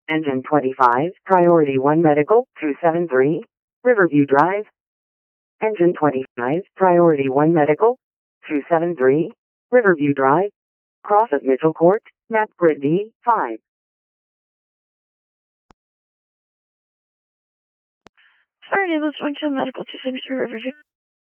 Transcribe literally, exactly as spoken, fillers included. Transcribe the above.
Engine twenty-five, Priority one Medical, two seven three, Riverview Drive. Engine twenty-five, Priority one Medical, two seven three, Riverview Drive. Cross of Mitchell Court, map grid D, five. Sorry, let's wait till medical to Riverview.